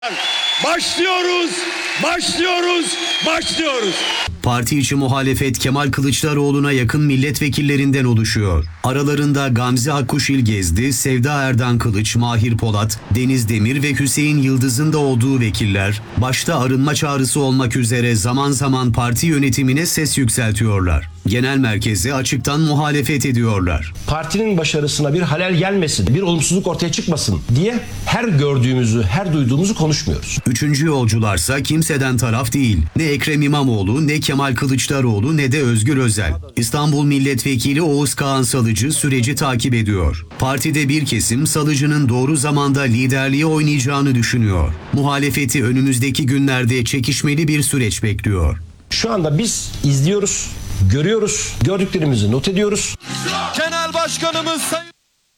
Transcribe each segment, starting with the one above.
Başlıyoruz, başlıyoruz, başlıyoruz. Parti içi muhalefet Kemal Kılıçdaroğlu'na yakın milletvekillerinden oluşuyor. Aralarında Gamze Akkuşil Gezdi, Sevda Erdan Kılıç, Mahir Polat, Deniz Demir ve Hüseyin Yıldız'ın da olduğu vekiller, başta arınma çağrısı olmak üzere zaman zaman parti yönetimine ses yükseltiyorlar. Genel merkeze açıktan muhalefet ediyorlar. Partinin başarısına bir halel gelmesin, bir olumsuzluk ortaya çıkmasın diye her gördüğümüzü, her duyduğumuzu konuşmuyoruz. Üçüncü yolcularsa kimseden taraf değil. Ne Ekrem İmamoğlu, ne Kemal Kılıçdaroğlu, ne de Özgür Özel. İstanbul Milletvekili Oğuz Kağan Salıcı süreci takip ediyor. Partide bir kesim Salıcı'nın doğru zamanda liderliği oynayacağını düşünüyor. Muhalefeti önümüzdeki günlerde çekişmeli bir süreç bekliyor. Şu anda biz izliyoruz, görüyoruz, gördüklerimizi not ediyoruz. Genel Başkanımız Sayın...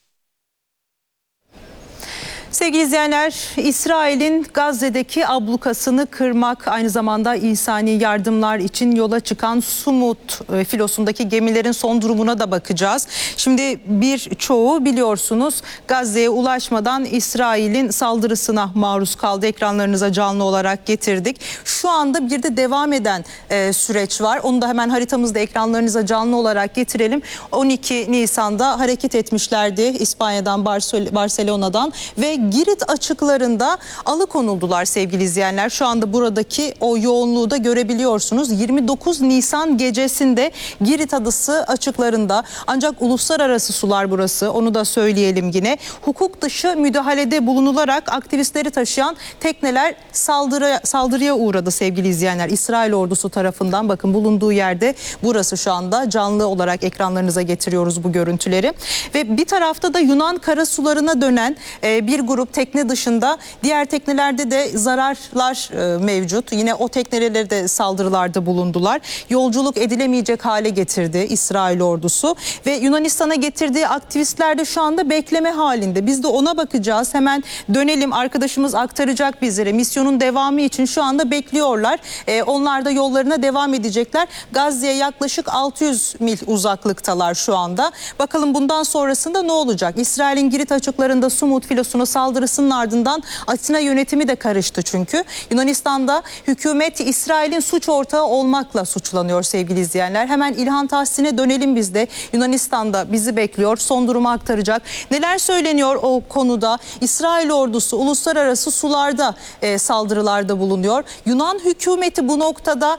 Sevgili izleyenler, İsrail'in Gazze'deki ablukasını kırmak, aynı zamanda insani yardımlar için yola çıkan Sumut filosundaki gemilerin son durumuna da bakacağız. Şimdi birçoğu biliyorsunuz Gazze'ye ulaşmadan İsrail'in saldırısına maruz kaldı. Ekranlarınıza canlı olarak getirdik. Şu anda bir de devam eden süreç var. Onu da hemen haritamızda ekranlarınıza canlı olarak getirelim. 12 Nisan'da hareket etmişlerdi İspanya'dan, Barcelona'dan ve Girit açıklarında alıkonuldular sevgili izleyenler. Şu anda buradaki o yoğunluğu da görebiliyorsunuz. 29 Nisan gecesinde Girit adası açıklarında, ancak uluslararası sular burası, onu da söyleyelim yine. Hukuk dışı müdahalede bulunularak aktivistleri taşıyan tekneler saldırıya uğradı sevgili izleyenler. İsrail ordusu tarafından, bakın bulunduğu yerde burası, şu anda canlı olarak ekranlarınıza getiriyoruz bu görüntüleri. Ve bir tarafta da Yunan karasularına dönen bir grup tekne dışında diğer teknelerde de zararlar mevcut. Yine o teknelere de saldırılarda bulundular. Yolculuk edilemeyecek hale getirdi İsrail ordusu ve Yunanistan'a getirdiği aktivistler de şu anda bekleme halinde. Biz de ona bakacağız. Hemen dönelim, arkadaşımız aktaracak bizlere. Misyonun devamı için şu anda bekliyorlar. Onlar da yollarına devam edecekler. Gazze'ye yaklaşık 600 mil uzaklıktalar şu anda. Bakalım bundan sonrasında ne olacak? İsrail'in Girit açıklarında Sumut filosuna saldırısının ardından Atina yönetimi de karıştı çünkü. Yunanistan'da hükümet İsrail'in suç ortağı olmakla suçlanıyor sevgili izleyenler. Hemen İlhan Tahsin'e dönelim biz de. Yunanistan'da bizi bekliyor. Son durumu aktaracak. Neler söyleniyor o konuda? İsrail ordusu uluslararası sularda saldırılarda bulunuyor. Yunan hükümeti bu noktada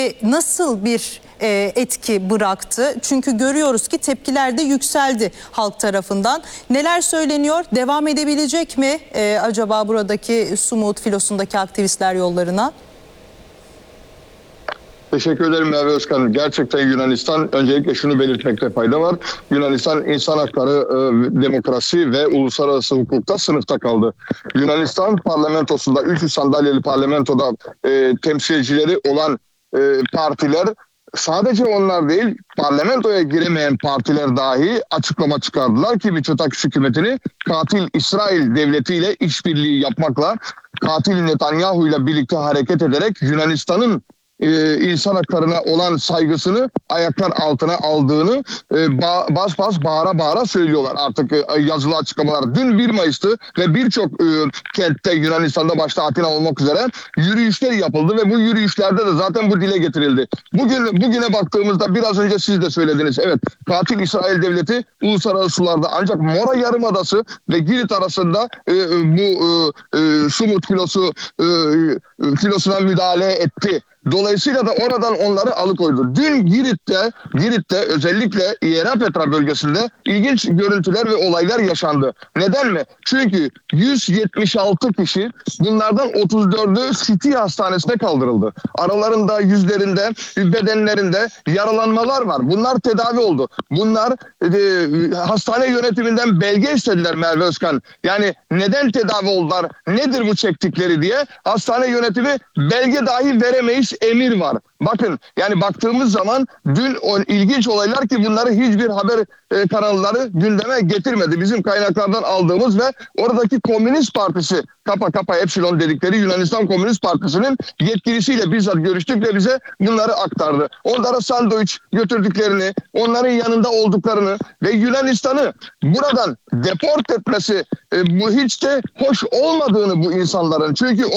nasıl bir etki bıraktı? Çünkü görüyoruz ki tepkiler de yükseldi halk tarafından. Neler söyleniyor? Devam edebilecek mi acaba buradaki Sumut filosundaki aktivistler yollarına? Teşekkür ederim Merve Özkan. Gerçekten Yunanistan, öncelikle şunu belirtmekte fayda var. Yunanistan insan hakları, demokrasi ve uluslararası hukukta sınıfta kaldı. Yunanistan parlamentosunda, 300 sandalyeli parlamentoda temsilcileri olan partiler, sadece onlar değil, parlamentoya giremeyen partiler dahi açıklama çıkardılar ki Mitsotakis hükümetini katil İsrail devletiyle işbirliği yapmakla, katil Netanyahu ile birlikte hareket ederek Yunanistan'ın insan haklarına olan saygısını ayaklar altına aldığını bas bas bağıra bağıra söylüyorlar. Artık yazılı açıklamalar. Dün 1 Mayıs'tı ve birçok kentte Yunanistan'da başta Atina olmak üzere yürüyüşler yapıldı ve bu yürüyüşlerde de zaten bu dile getirildi. Bugüne baktığımızda biraz önce siz de söylediniz. Evet, katil İsrail devleti uluslararası sularda, ancak Mora Yarımadası ve Girit arasında bu Sumut filosuna müdahale etti. Dolayısıyla da oradan onları alıkoydu. Dün Girit'te özellikle Ierapetra bölgesinde ilginç görüntüler ve olaylar yaşandı. Neden mi? Çünkü 176 kişi, bunlardan 34'ü City Hastanesi'ne kaldırıldı. Aralarında, yüzlerinde, bedenlerinde yaralanmalar var. Bunlar tedavi oldu. Bunlar hastane yönetiminden belge istediler Merve Özkan. Yani neden tedavi oldular, nedir bu çektikleri diye hastane yönetimi belge dahi veremeyiz, emir var. Bakın yani baktığımız zaman dün o ilginç olaylar ki bunları hiçbir haber kanalları gündeme getirmedi. Bizim kaynaklardan aldığımız ve oradaki Komünist Partisi Kapa Epsilon dedikleri Yunanistan Komünist Partisi'nin yetkilisiyle bizzat görüştük ve bize bunları aktardı. Onlara sandviç götürdüklerini, onların yanında olduklarını ve Yunanistan'ı buradan deport etmesi bu hiç de hoş olmadığını bu insanların. Çünkü